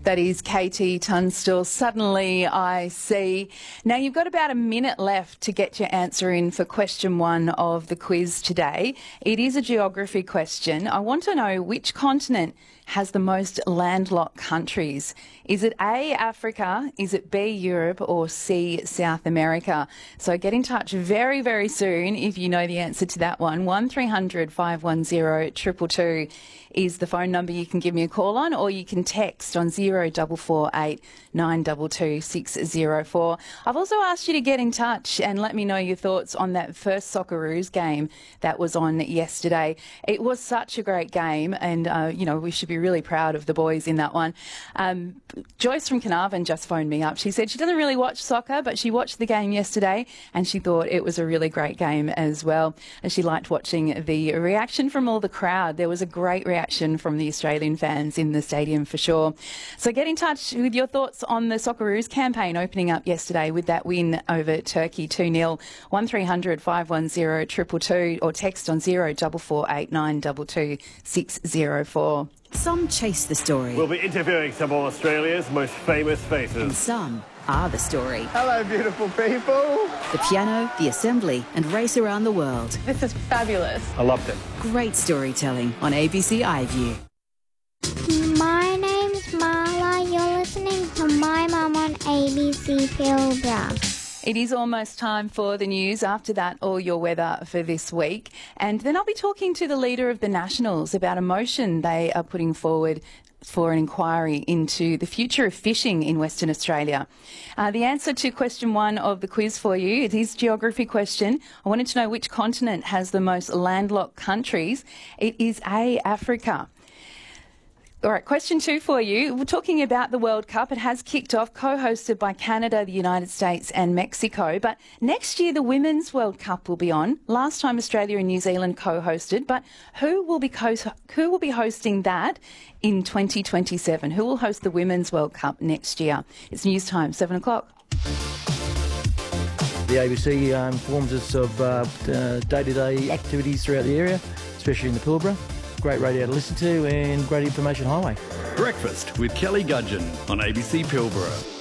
That is KT Tunstall, Suddenly I See. Now, you've got about a minute left to get your answer in for question 1 of the quiz today. It is a geography question. I want to know which continent has the most landlocked countries. Is it A, Africa, is it B, Europe, or C, South America? So get in touch very, very soon if you know the answer to that one. 1300 510 222 is the phone number you can give me a call on, or you can text on 0448 922 604. I've also asked you to get in touch and let me know your thoughts on that first Socceroos game that was on yesterday. It was such a great game, and, we should be really proud of the boys in that one. Joyce from Carnarvon just phoned me up. She said she doesn't really watch soccer, but she watched the game yesterday and she thought it was a really great game as well. And she liked watching the reaction from all the crowd. There was a great reaction from the Australian fans in the stadium for sure. So get in touch with your thoughts on the Socceroos campaign opening up yesterday with that win over Turkey 2-0. 1300 510 222 or text on 0448 922 604. Some chase the story. We'll be interviewing some of Australia's most famous faces. And some are the story. Hello, beautiful people. The piano, the assembly, and race around the world. This is fabulous. I loved it. Great storytelling on ABC iView. My name's Marla. You're listening to My Mum on ABC Pilbara. It is almost time for the news. After that, all your weather for this week. And then I'll be talking to the leader of the Nationals about a motion they are putting forward for an inquiry into the future of fishing in Western Australia. The answer to question 1 of the quiz for you, it is a geography question. I wanted to know which continent has the most landlocked countries. It is A, Africa. All right, question 2 for you. We're talking about the World Cup. It has kicked off, co-hosted by Canada, the United States and Mexico. But next year, the Women's World Cup will be on. Last time, Australia and New Zealand co-hosted. But who will be hosting that in 2027? Who will host the Women's World Cup next year? It's news time, 7 o'clock. The ABC informs us of day-to-day activities throughout the area, especially in the Pilbara. Great radio to listen to and great information highway. Breakfast with Kelly Gudgeon on ABC Pilbara.